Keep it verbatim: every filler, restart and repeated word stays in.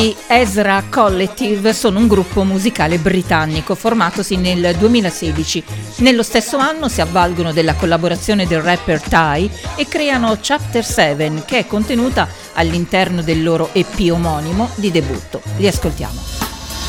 Gli Ezra Collective sono un gruppo musicale britannico formatosi nel duemilasedici. Nello stesso anno si avvalgono della collaborazione del rapper Ty e creano Chapter sette, che è contenuta all'interno del loro E P omonimo di debutto. Li ascoltiamo.